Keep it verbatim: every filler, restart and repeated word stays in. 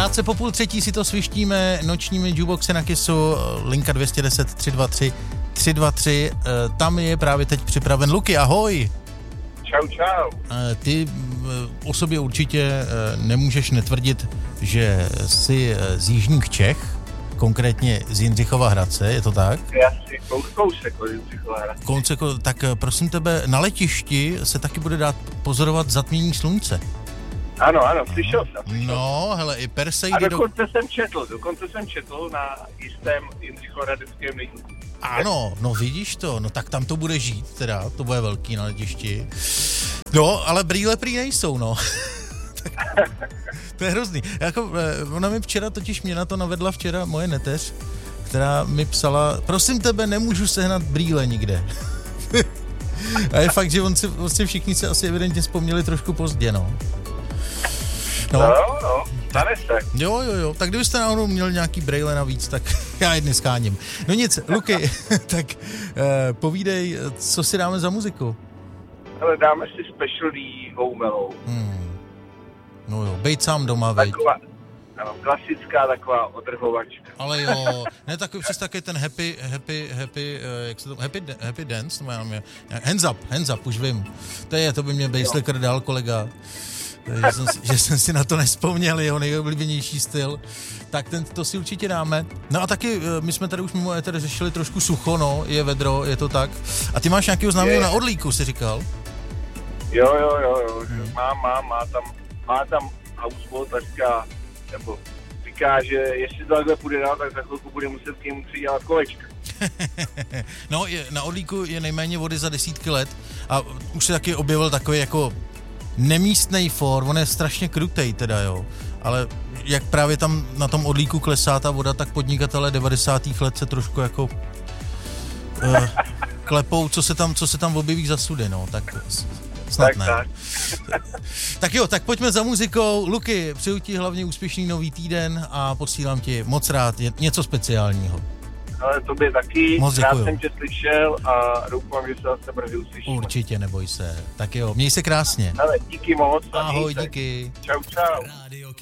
Krátce po půl třetí si to svištíme nočními jukeboxy na Kissu, linka dvě stě deset tři dva tři tři dva tři, tam je právě teď připraven Luky, ahoj. Čau, čau. Ty o sobě určitě nemůžeš netvrdit, že jsi z jižních Čech, konkrétně z Jindřichova Hradce, je to tak? Jasně, kousek od Jindřichova Hradce. Kousek, tak prosím tebe, na letišti se taky bude dát pozorovat zatmění slunce. Ano, ano, slyšel jsem. Slyšel. No, hele, i Perseidy... A dokonce do... jsem četl, dokonce jsem četl na jistém jindřichohradeckém deníku. Ano, no vidíš to, no tak tam to bude žít teda, to bude velký na letišti. No, ale brýle prý nejsou, no. To je hrozný. Jako, ona mi včera, totiž mě na to navedla včera moje neteř, která mi psala, prosím tebe, nemůžu sehnat brýle nikde. A je fakt, že on si, vlastně všichni se asi evidentně vzpomněli trošku pozdě, no. No, no, no, stane se. Jo, jo, jo, tak kdybyste náhodou měl nějaký brejle navíc, tak já jedny skáním. No nic, Luky, tak eh, povídej, co si dáme za muziku? Ale dáme si Special D Home Alone. Hmm. No jo, bejt sám doma, veď. Taková, ano, klasická taková odrhovačka. Ale jo, ne takový přes taky ten happy, happy, happy, uh, jak se to, happy, happy dance, no já nevím, hands up, hands up, už vím. To je, to by mě Basslicker dal, kolega. Že jsem, že jsem si na to nespomněl, jeho nejoblíbenější styl. Tak ten, to si určitě dáme. No a taky, my jsme tady už mimo éter řešili trošku sucho, no, je vedro, je to tak. A ty máš nějakého známého na Orlíku, jsi říkal? Jo, jo, jo, jo, hmm. má, má, má tam, má tam houseboat a říká, nebo říká, že jestli to takhle půjde dál, tak za chvilku bude muset k němu přidělat kolečka. No, je, na Orlíku je nejméně vody za desítky let a už se taky objevil takový jako nemístnej for, on je strašně krutej teda, jo, ale jak právě tam na tom Orlíku klesá ta voda, tak podnikatelé devadesátých let se trošku jako uh, klepou, co se tam, co se tam objeví za sudy, no, tak snad tak, ne. Tak. Tak jo, tak pojďme za muzikou. Luky, přeju ti hlavně úspěšný nový týden a posílám ti moc rád něco speciálního. Ale tobě taky, moc rád děkuju. jsem tě slyšel a doufám, že se zase brzy uslyšíme. Určitě, neboj se. Tak jo, měj se krásně. Ale díky moc. Ahoj, díky. Čau, čau.